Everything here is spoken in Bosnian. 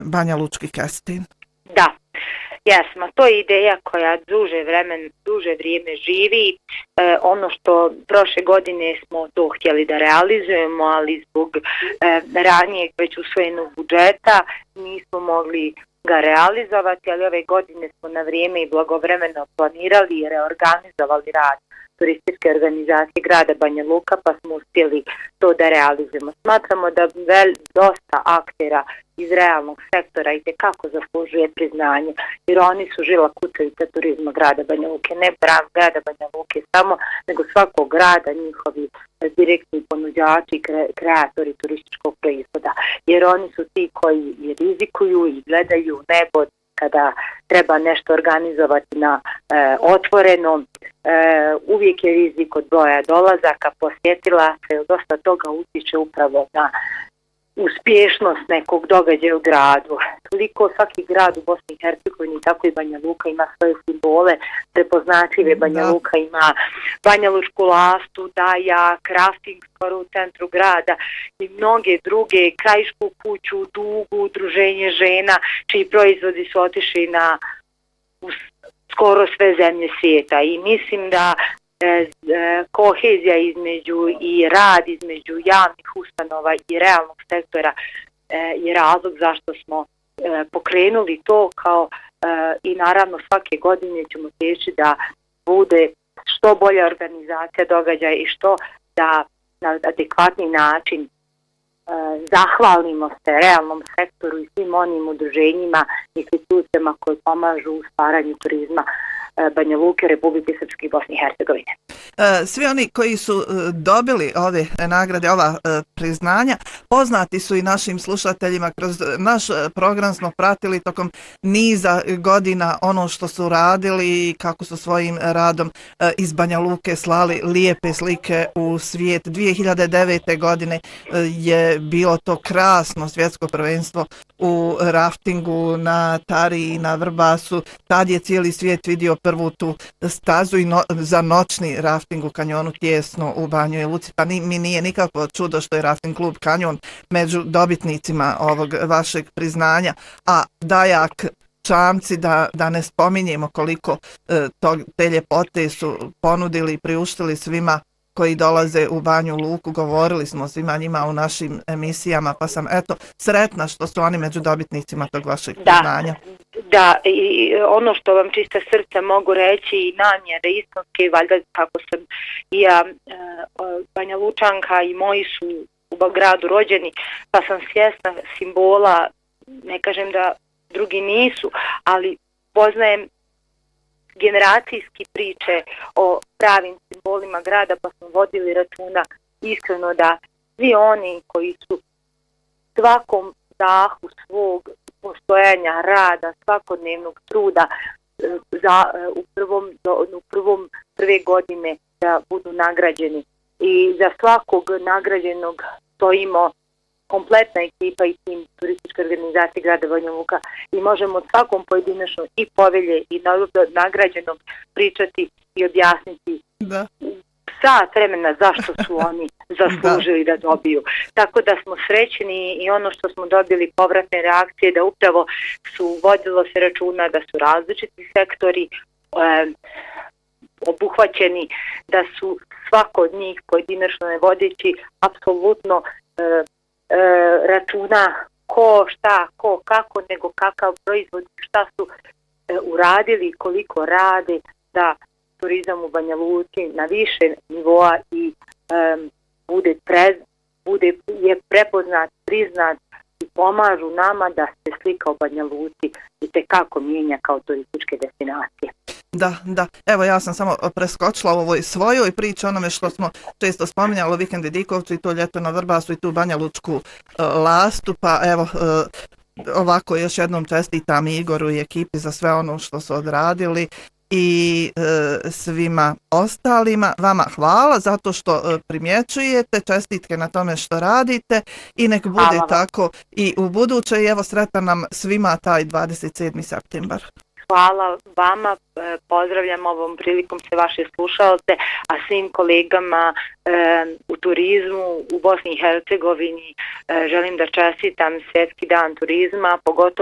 Banja Lučki Kestin. Da, jesmo. To je ideja koja duže vrijeme živi. Ono što prošle godine smo to htjeli da realizujemo, ali zbog ranijeg već usvojenog budžeta nismo mogli ga realizovati, ali ove godine smo na vrijeme i blagovremeno planirali i reorganizovali rad turističke organizacije grada Banja Luka, pa smo uspjeli to da realizujemo. Smatramo da dosta aktera iz realnog sektora itekako zaslužuje priznanje, jer oni su žila kucavica turizma grada Banja Luke, ne grada Banja Luke samo, nego svakog grada, njihovi direktni ponuđači i kreatori turističkog proizvoda, jer oni su ti koji i rizikuju i gledaju nebo kada treba nešto organizovati na otvorenom. Uvijek je rizik od broja dolazaka, posjetilaca, dosta toga utiče upravo na uspješnost nekog događaja u gradu. Toliko svaki grad u Bosni i Hercegovini, tako i Banja Luka ima svoje simbole prepoznatljive. Banja Luka ima Banja Lučku lastu, Dajak, rafting skoro u centru grada i mnoge druge, Krajišku kuću, Dugu, udruženje žena, čiji proizvodi su otišli na skoro sve zemlje svijeta. I mislim da kohezija između i rad između javnih ustanova i realnog sektora je razlog zašto smo pokrenuli to kao i naravno svake godine ćemo težiti da bude što bolja organizacija događaja i što da na adekvatni način zahvalimo se realnom sektoru i svim onim udruženjima i institucijama koji pomažu u stvaranju turizma Banja Luke, Republike Srpske i Bosne i Hercegovine. Svi oni koji su dobili ove nagrade, ova priznanja, poznati su i našim slušateljima. Kroz naš program smo pratili tokom niza godina ono što su radili i kako su svojim radom iz Banja Luke slali lijepe slike u svijet. 2009. godine je bilo to krasno svjetsko prvenstvo u raftingu na Tari i na Vrbasu. Tad je cijeli svijet vidio prvu tu stazu i za noćni rafting u kanjonu Tijesno u Banjoj Luci. Pa mi nije nikakvo čudo što je rafting klub Kanjon među dobitnicima ovog vašeg priznanja, a Dajak, Čamci, da ne spominjemo koliko te ljepote su ponudili i priuštili svima koji dolaze u Banju Luku. Govorili smo svima njima u našim emisijama, pa sam sretna što su oni među dobitnicima tog vašeg priznanja. Da, i ono što vam čista srca mogu reći i namjere istinske, valjda kako sam i ja Banja Lučanka i moji su u gradu rođeni, pa sam svjesna simbola, ne kažem da drugi nisu, ali poznajem generacijski priče o pravim simbolima grada, pa smo vodili računa iskreno da svi oni koji su svakom dahu svog postojanja, rada, svakodnevnog truda prve godine da budu nagrađeni. I za svakog nagrađenog stojimo kompletna ekipa i tim turističke organizacije grada Banja Luka i možemo svakom pojedinačno i povelje i nagrađenom pričati i objasniti sat vremena zašto su oni zaslužili da dobiju. Tako da smo srećni i ono što smo dobili povratne reakcije da upravo su vodilo se računa da su različiti sektori obuhvaćeni, da su svako od njih pojedinačno ne vodeći apsolutno računa ko, šta, ko, kako, nego kakav proizvod, šta su uradili, koliko rade da turizam u Banja Luci na više nivoa i je prepoznat, priznat i pomažu nama da se slika u Banja Luci itekako mijenja kao turističke destinacije. Da. Evo ja sam samo preskočila u ovoj svojoj priči onome što smo često spominjali, Vikend i Dikovcu i to ljeto na Vrbasu i tu Banja Lučku lastu, pa evo ovako još jednom čestitam Igoru i ekipi za sve ono što su odradili i svima ostalima. Vama hvala zato što primjećujete, čestitke na tome što radite i nek bude tako i u buduće i evo sretan nam svima taj 27. septembar. hvala vama, pozdravljam ovom prilikom sve vaše slušalce, a svim kolegama u turizmu u Bosni i Hercegovini želim da čestitam Svjetski dan turizma, pogotovo